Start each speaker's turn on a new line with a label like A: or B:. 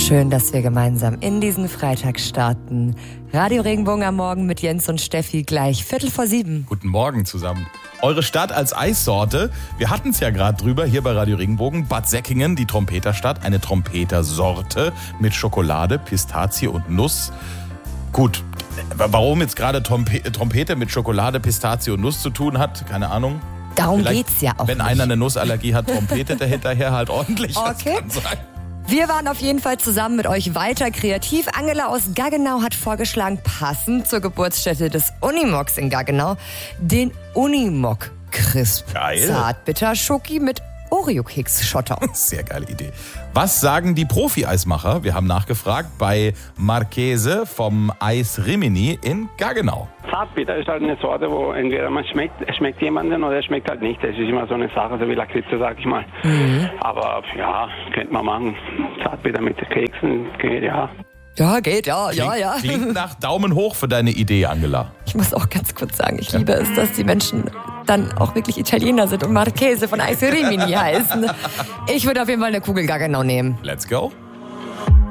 A: Schön, dass wir gemeinsam in diesen Freitag starten. Radio Regenbogen am Morgen mit Jens und Steffi gleich 6:45.
B: Guten Morgen zusammen. Eure Stadt als Eissorte. Wir hatten es ja gerade drüber hier bei Radio Regenbogen. Bad Säckingen, die Trompeterstadt. Eine Trompetersorte mit Schokolade, Pistazie und Nuss. Gut, warum jetzt gerade Trompete mit Schokolade, Pistazie und Nuss zu tun hat, keine Ahnung.
A: Darum
B: Vielleicht,
A: geht's ja auch
B: wenn
A: nicht.
B: einer eine Nussallergie hat, trompetet er hinterher halt ordentlich.
A: Okay.
B: Das kann sein.
A: Wir waren auf jeden Fall zusammen mit euch weiter kreativ. Angela aus Gaggenau hat vorgeschlagen, passend zur Geburtsstätte des Unimogs in Gaggenau, den Unimog Crisp.
B: Geil.
A: Zartbitter Schoki mit Oreo-Keks-Schotter.
B: Sehr geile Idee. Was sagen die Profi-Eismacher? Wir haben nachgefragt bei Marchese vom Eis Rimini in Gaggenau.
C: Zartbitter ist halt eine Sorte, wo entweder es schmeckt jemanden oder es schmeckt halt nicht. Das ist immer so eine Sache, so wie Lakritze, sag ich mal. Aber ja, könnte man machen. Zartbitter mit Keksen geht, ja.
A: Ja, geht, ja.
B: Klingt nach Daumen hoch für deine Idee, Angela.
A: Ich muss auch ganz kurz sagen, ich liebe es, dass die Menschen dann auch wirklich Italiener sind und Marchese von Eis Rimini heißen. Ich würde auf jeden Fall eine Kugel Gaggenau nehmen.
B: Let's go.